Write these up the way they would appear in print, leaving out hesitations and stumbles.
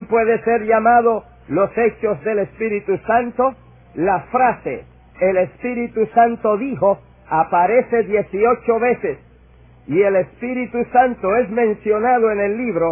puede ser llamado los hechos del Espíritu Santo. La frase "el Espíritu Santo dijo" aparece 18 veces, y el Espíritu Santo es mencionado en el libro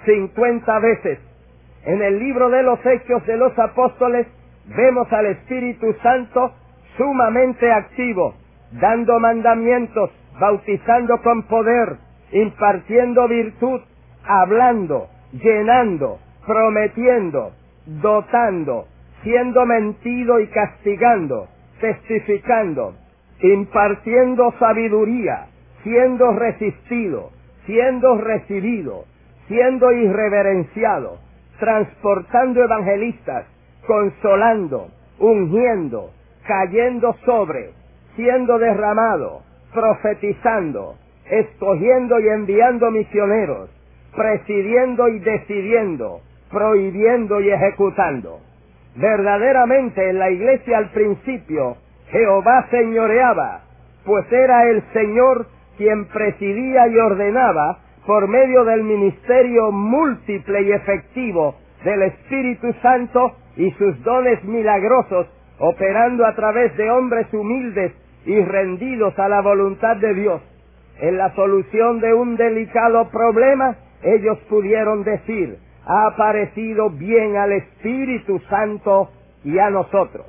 50 veces. En el libro de los Hechos de los Apóstoles vemos al Espíritu Santo sumamente activo, dando mandamientos, bautizando con poder, impartiendo virtud, hablando, llenando, prometiendo, dotando, siendo mentido y castigando, testificando, impartiendo sabiduría, siendo resistido, siendo recibido, siendo irreverenciado, transportando evangelistas, consolando, ungiendo, cayendo sobre, siendo derramado, profetizando, escogiendo y enviando misioneros, presidiendo y decidiendo, prohibiendo y ejecutando. Verdaderamente en la iglesia al principio Jehová señoreaba, pues era el Señor quien presidía y ordenaba por medio del ministerio múltiple y efectivo del Espíritu Santo y sus dones milagrosos, operando a través de hombres humildes y rendidos a la voluntad de Dios. En la solución de un delicado problema, ellos pudieron decir: ha aparecido bien al Espíritu Santo y a nosotros.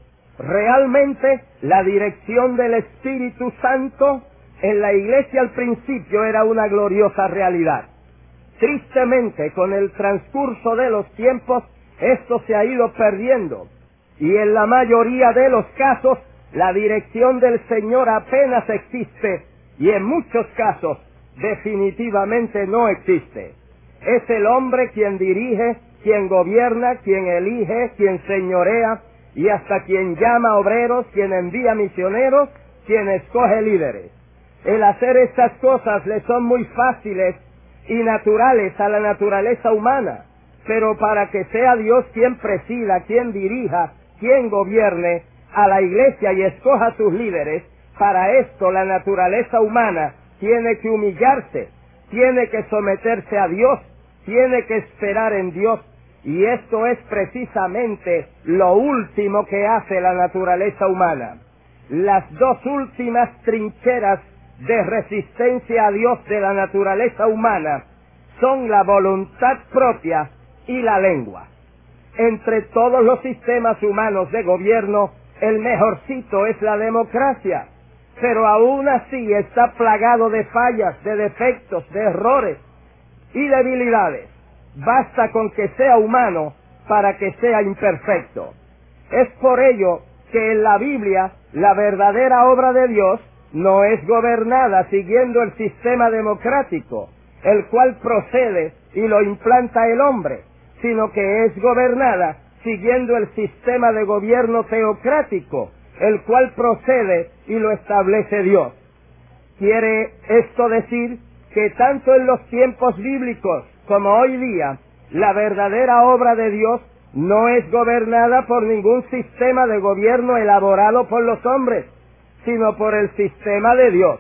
Realmente, la dirección del Espíritu Santo en la iglesia al principio era una gloriosa realidad. Tristemente, con el transcurso de los tiempos, esto se ha ido perdiendo, y en la mayoría de los casos, la dirección del Señor apenas existe, y en muchos casos, definitivamente no existe. Es el hombre quien dirige, quien gobierna, quien elige, quien señorea, y hasta quien llama obreros, quien envía misioneros, quien escoge líderes. El hacer estas cosas le son muy fáciles y naturales a la naturaleza humana, pero para que sea Dios quien presida, quien dirija, quien gobierne a la iglesia y escoja sus líderes, para esto la naturaleza humana tiene que humillarse, tiene que someterse a Dios, tiene que esperar en Dios, y esto es precisamente lo último que hace la naturaleza humana. Las dos últimas trincheras de resistencia a Dios de la naturaleza humana son la voluntad propia y la lengua. Entre todos los sistemas humanos de gobierno, el mejorcito es la democracia, pero aún así está plagado de fallas, de defectos, de errores y debilidades. Basta con que sea humano para que sea imperfecto. Es por ello que en la Biblia la verdadera obra de Dios no es gobernada siguiendo el sistema democrático, el cual procede y lo implanta el hombre, sino que es gobernada siguiendo el sistema de gobierno teocrático, el cual procede y lo establece Dios. Quiere esto decir que tanto en los tiempos bíblicos como hoy día, la verdadera obra de Dios no es gobernada por ningún sistema de gobierno elaborado por los hombres, sino por el sistema de Dios.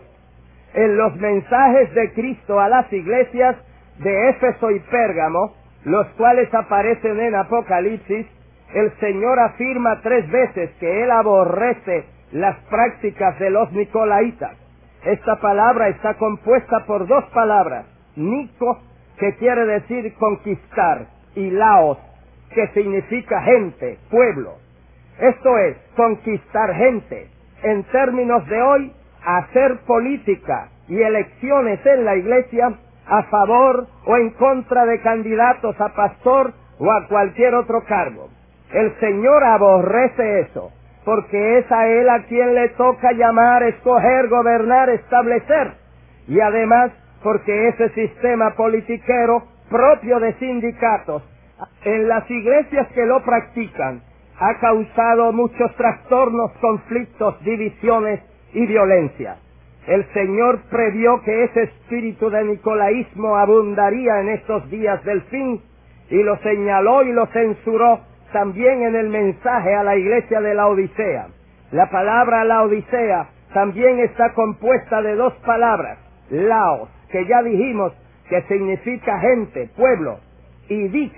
En los mensajes de Cristo a las iglesias de Éfeso y Pérgamo, los cuales aparecen en Apocalipsis, el Señor afirma 3 veces que Él aborrece las prácticas de los nicolaitas. Esta palabra está compuesta por 2 palabras, Nico, que quiere decir conquistar, y Laos, que significa gente, pueblo. Esto es, conquistar gente. En términos de hoy, hacer política y elecciones en la iglesia a favor o en contra de candidatos a pastor o a cualquier otro cargo. El Señor aborrece eso, porque es a Él a quien le toca llamar, escoger, gobernar, establecer, y además porque ese sistema politiquero propio de sindicatos en las iglesias que lo practican ha causado muchos trastornos, conflictos, divisiones y violencia. El Señor previó que ese espíritu de nicolaísmo abundaría en estos días del fin, y lo señaló y lo censuró también en el mensaje a la iglesia de Laodicea. La palabra Laodicea también está compuesta de 2 palabras, Laos, que ya dijimos que significa gente, pueblo, y dique,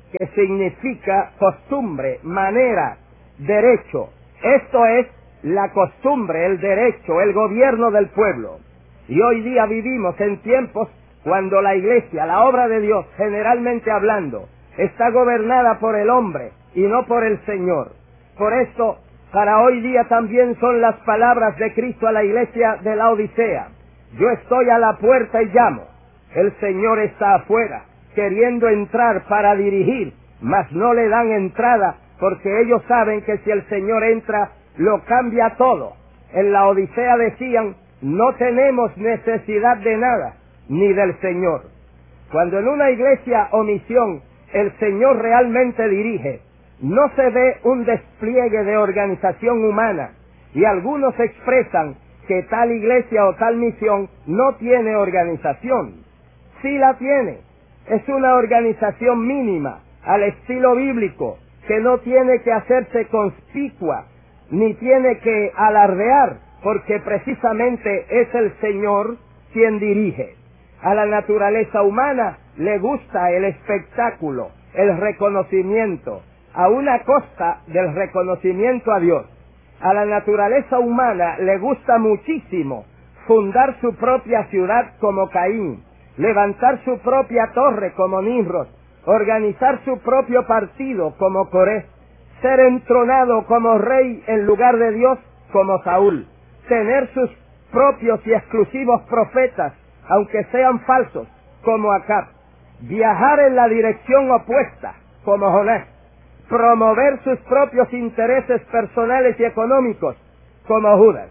que significa costumbre, manera, derecho. Esto es la costumbre, el derecho, el gobierno del pueblo. Y hoy día vivimos en tiempos cuando la iglesia, la obra de Dios, generalmente hablando, está gobernada por el hombre y no por el Señor. Por eso, para hoy día también son las palabras de Cristo a la iglesia de la Odisea: yo estoy a la puerta y llamo. El Señor está afuera, queriendo entrar para dirigir, mas no le dan entrada, porque ellos saben que si el Señor entra, lo cambia todo. En la Odisea decían: no tenemos necesidad de nada, ni del Señor. Cuando en una iglesia o misión el Señor realmente dirige, no se ve un despliegue de organización humana, y algunos expresan que tal iglesia o tal misión no tiene organización. Sí la tiene. Es una organización mínima, al estilo bíblico, que no tiene que hacerse conspicua, ni tiene que alardear, porque precisamente es el Señor quien dirige. A la naturaleza humana le gusta el espectáculo, el reconocimiento, a una costa del reconocimiento a Dios. A la naturaleza humana le gusta muchísimo fundar su propia ciudad como Caín, levantar su propia torre como Nimrod, organizar su propio partido como Coré, ser entronado como rey en lugar de Dios como Saúl, tener sus propios y exclusivos profetas, aunque sean falsos, como Acab, viajar en la dirección opuesta, como Jonás, promover sus propios intereses personales y económicos, como Judas.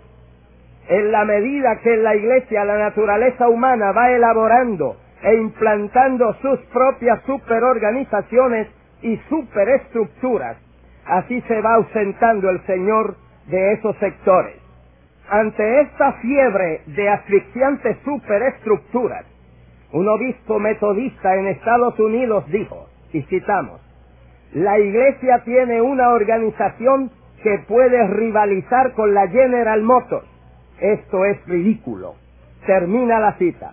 En la medida que en la iglesia la naturaleza humana va elaborando e implantando sus propias superorganizaciones y superestructuras, así se va ausentando el Señor de esos sectores. Ante esta fiebre de asfixiantes superestructuras, un obispo metodista en Estados Unidos dijo, y citamos: la iglesia tiene una organización que puede rivalizar con la General Motors. Esto es ridículo. Termina la cita.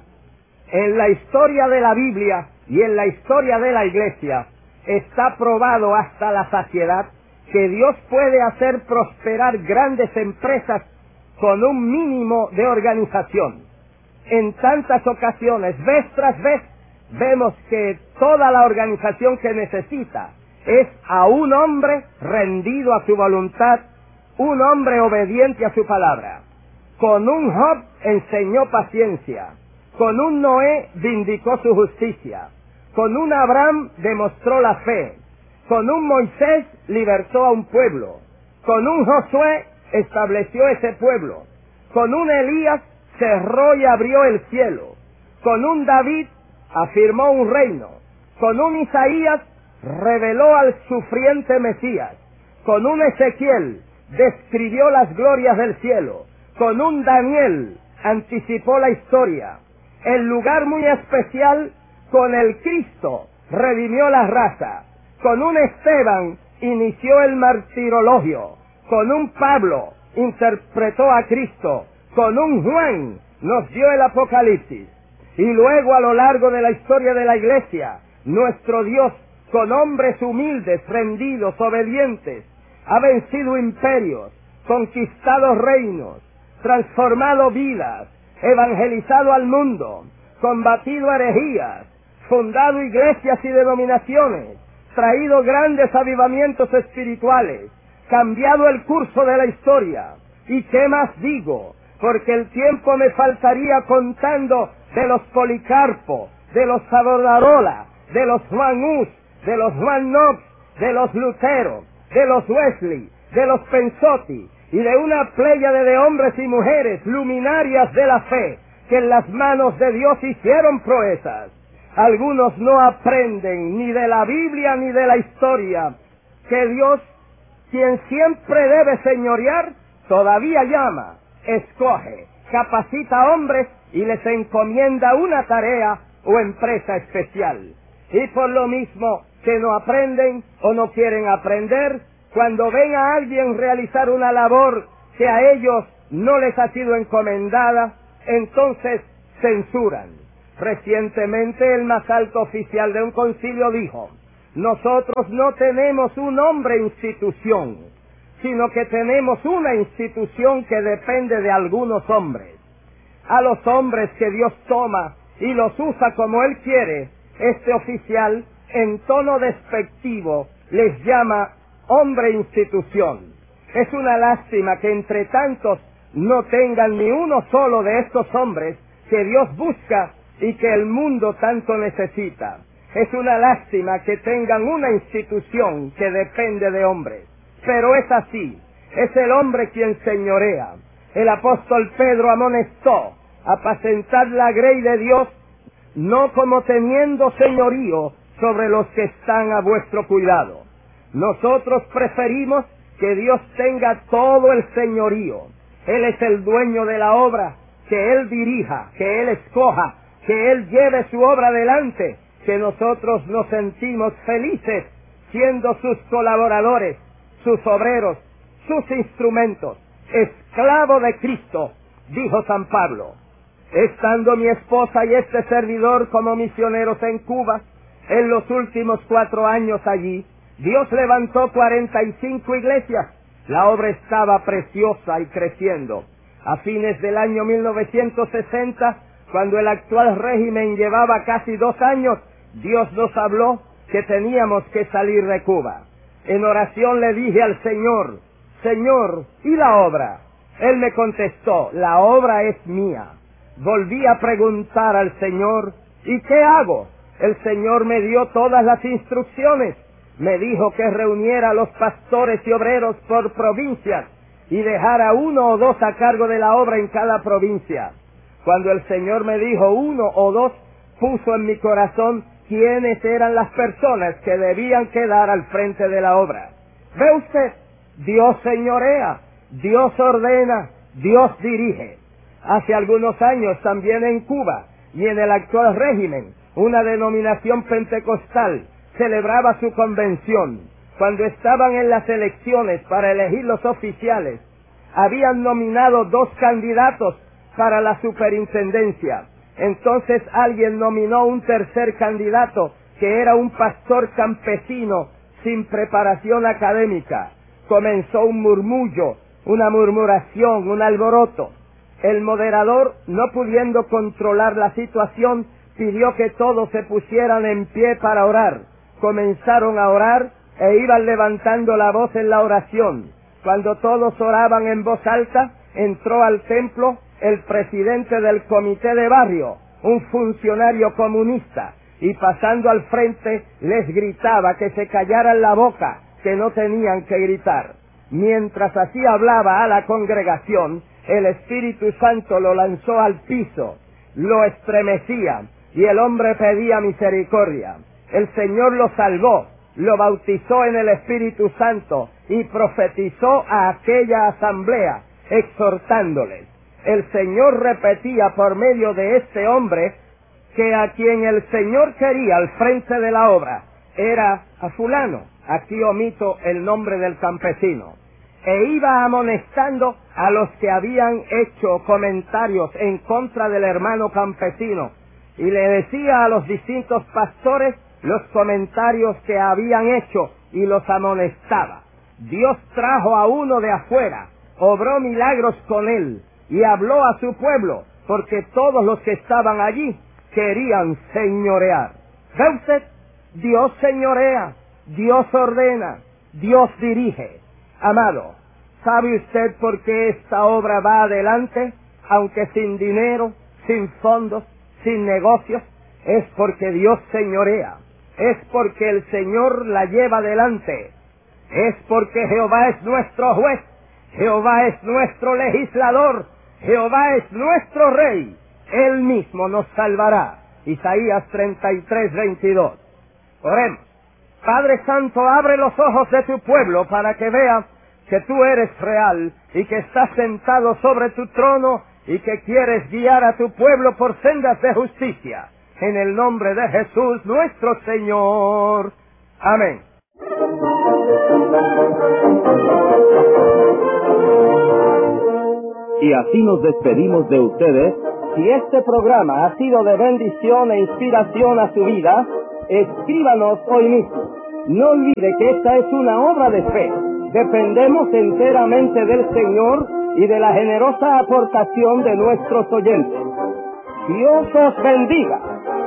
En la historia de la Biblia y en la historia de la iglesia está probado hasta la saciedad que Dios puede hacer prosperar grandes empresas con un mínimo de organización. En tantas ocasiones, vez tras vez, vemos que toda la organización que necesita es a un hombre rendido a su voluntad, un hombre obediente a su palabra. Con un Job enseñó paciencia, con un Noé vindicó su justicia, con un Abraham demostró la fe, con un Moisés libertó a un pueblo, con un Josué estableció ese pueblo, con un Elías cerró y abrió el cielo, con un David afirmó un reino, con un Isaías reveló al sufriente Mesías, con un Ezequiel describió las glorias del cielo, con un Daniel anticipó la historia. En lugar muy especial, con el Cristo redimió la raza, con un Esteban inició el martirologio, con un Pablo interpretó a Cristo, con un Juan nos dio el Apocalipsis. Y luego, a lo largo de la historia de la iglesia, nuestro Dios, con hombres humildes, rendidos, obedientes, ha vencido imperios, conquistado reinos, transformado vidas, evangelizado al mundo, combatido herejías, fundado iglesias y denominaciones, traído grandes avivamientos espirituales, cambiado el curso de la historia. ¿Y qué más digo? Porque el tiempo me faltaría contando de los Policarpo, de los Savonarola, de los Juan Hus, de los Juan Knox, de los Lutero, de los Wesley, de los Pensotti, y de una pléyade de hombres y mujeres luminarias de la fe, que en las manos de Dios hicieron proezas. Algunos no aprenden ni de la Biblia ni de la historia, que Dios, quien siempre debe señorear, todavía llama, escoge, capacita hombres y les encomienda una tarea o empresa especial. Y por lo mismo que no aprenden o no quieren aprender, cuando ven a alguien realizar una labor que a ellos no les ha sido encomendada, entonces censuran. Recientemente el más alto oficial de un concilio dijo: nosotros no tenemos un hombre institución, sino que tenemos una institución que depende de algunos hombres. A los hombres que Dios toma y los usa como Él quiere, este oficial, en tono despectivo, les llama hombre institución. Es una lástima que entre tantos no tengan ni uno solo de estos hombres que Dios busca y que el mundo tanto necesita. Es una lástima que tengan una institución que depende de hombres. Pero es así, es el hombre quien señorea. El apóstol Pedro amonestó: apacentad la grey de Dios, no como teniendo señorío sobre los que están a vuestro cuidado. Nosotros preferimos que Dios tenga todo el señorío. Él es el dueño de la obra, que Él dirija, que Él escoja, que Él lleve su obra adelante, que nosotros nos sentimos felices siendo sus colaboradores, sus obreros, sus instrumentos, esclavo de Cristo, dijo San Pablo. Estando mi esposa y este servidor como misioneros en Cuba, en los últimos 4 años allí, Dios levantó 45 iglesias. La obra estaba preciosa y creciendo. A fines del año 1960, cuando el actual régimen llevaba casi 2 años, Dios nos habló que teníamos que salir de Cuba. En oración le dije al Señor: Señor, ¿y la obra? Él me contestó: la obra es mía. Volví a preguntar al Señor: ¿y qué hago? El Señor me dio todas las instrucciones. Me dijo que reuniera a los pastores y obreros por provincias y dejara 1 o 2 a cargo de la obra en cada provincia. Cuando el Señor me dijo 1 o 2, puso en mi corazón quiénes eran las personas que debían quedar al frente de la obra. ¿Ve usted? Dios señorea, Dios ordena, Dios dirige. Hace algunos años también en Cuba y en el actual régimen, una denominación pentecostal celebraba su convención. Cuando estaban en las elecciones para elegir los oficiales, habían nominado 2 candidatos para la superintendencia. Entonces alguien nominó un tercer candidato, que era un pastor campesino sin preparación académica. Comenzó un murmullo, una murmuración, un alboroto. El moderador, no pudiendo controlar la situación, pidió que todos se pusieran en pie para orar. Comenzaron a orar e iban levantando la voz en la oración. Cuando todos oraban en voz alta, entró al templo el presidente del comité de barrio, un funcionario comunista, y pasando al frente les gritaba que se callaran la boca, que no tenían que gritar. Mientras así hablaba a la congregación, el Espíritu Santo lo lanzó al piso, lo estremecía, y el hombre pedía misericordia. El Señor lo salvó, lo bautizó en el Espíritu Santo y profetizó a aquella asamblea, exhortándoles. El Señor repetía por medio de este hombre que a quien el Señor quería al frente de la obra era a fulano, aquí omito el nombre del campesino, e iba amonestando a los que habían hecho comentarios en contra del hermano campesino, y le decía a los distintos pastores los comentarios que habían hecho y los amonestaba. Dios trajo a uno de afuera, obró milagros con él y habló a su pueblo, porque todos los que estaban allí querían señorear. ¿Ve usted? Dios señorea, Dios ordena, Dios dirige. Amado, ¿sabe usted por qué esta obra va adelante, aunque sin dinero, sin fondos, sin negocios? Es porque Dios señorea, es porque el Señor la lleva adelante, es porque Jehová es nuestro juez, Jehová es nuestro legislador, Jehová es nuestro rey, Él mismo nos salvará. Isaías 33:22. Oremos. Padre Santo, abre los ojos de tu pueblo para que vea que tú eres real y que estás sentado sobre tu trono y que quieres guiar a tu pueblo por sendas de justicia. En el nombre de Jesús nuestro Señor. Amén. Y así nos despedimos de ustedes. Si este programa ha sido de bendición e inspiración a su vida, escríbanos hoy mismo. No olvide que esta es una obra de fe. Dependemos enteramente del Señor y de la generosa aportación de nuestros oyentes. Dios os bendiga.